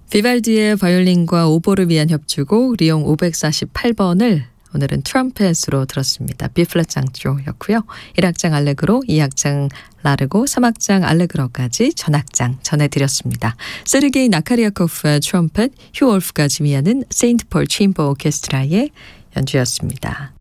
비발디의 바이올린과 오보를 위한 협주곡 리옹 548번을 오늘은 트럼펫으로 들었습니다. B플랫 장조였고요. 1악장 알레그로, 2악장 라르고, 3악장 알레그로까지 전악장 전해드렸습니다. 세르게이 나카리아코프의 트럼펫, 휴 월프가 지휘하는 세인트 폴 체인버 오케스트라의 연주였습니다.